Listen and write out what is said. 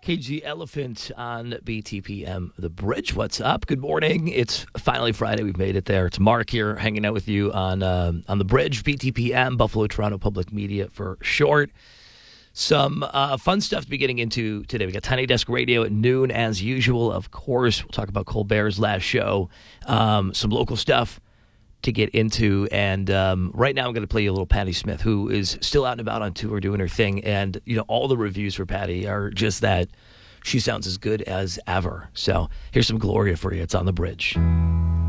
KG Elephant on BTPM The Bridge. What's up? Good morning. It's finally Friday. We've made it there. It's Mark here hanging out with you on The Bridge, BTPM, Buffalo Toronto Public Media for short. Some fun stuff to be getting into today. We got Tiny Desk Radio at noon as usual. Of course, we'll talk about Colbert's last show. Some local stuff to get into, and right now I'm going to play you a little Patti Smith, who is still out and about on tour doing her thing, and all the reviews for Patti are just that she sounds as good as ever. So here's some Gloria for you. It's on The Bridge.